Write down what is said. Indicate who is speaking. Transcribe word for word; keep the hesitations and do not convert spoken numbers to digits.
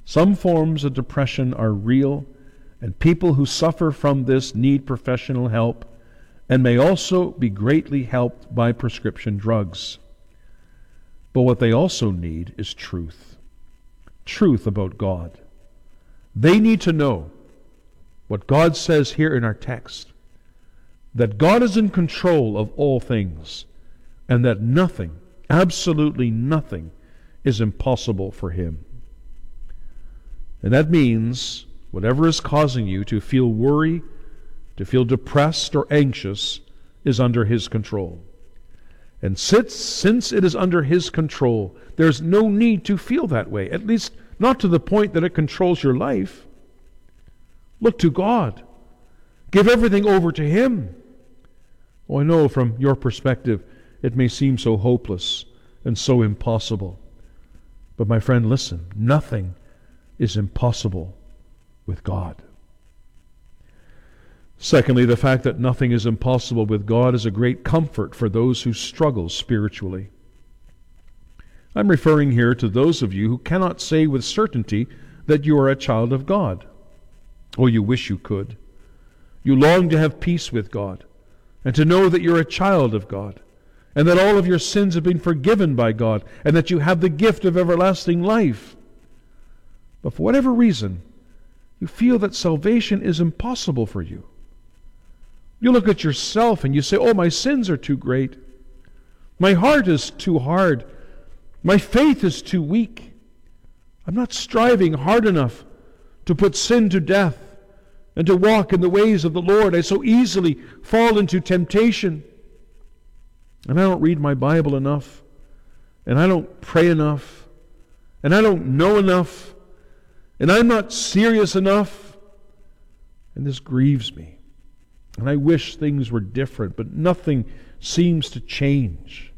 Speaker 1: Some forms of depression are real, and people who suffer from this need professional help and may also be greatly helped by prescription drugs. But what they also need is truth. Truth about God. They need to know what God says here in our text, that God is in control of all things, and that nothing, absolutely nothing, is impossible for Him. And that means whatever is causing you to feel worry, to feel depressed or anxious, is under His control. And since, since it is under His control, there's no need to feel that way, at least not to the point that it controls your life. Look to God. Give everything over to Him. Oh, I know from your perspective it may seem so hopeless and so impossible. But my friend, listen, nothing is impossible with God. Secondly, the fact that nothing is impossible with God is a great comfort for those who struggle spiritually. I'm referring here to those of you who cannot say with certainty that you are a child of God. Oh, you wish you could. You long to have peace with God and to know that you're a child of God and that all of your sins have been forgiven by God and that you have the gift of everlasting life. But for whatever reason, you feel that salvation is impossible for you. You look at yourself and you say, oh, my sins are too great. My heart is too hard. My faith is too weak. I'm not striving hard enough to put sin to death and to walk in the ways of the Lord. I so easily fall into temptation. And I don't read my Bible enough. And I don't pray enough. And I don't know enough. And I'm not serious enough. And this grieves me. And I wish things were different, but nothing seems to change.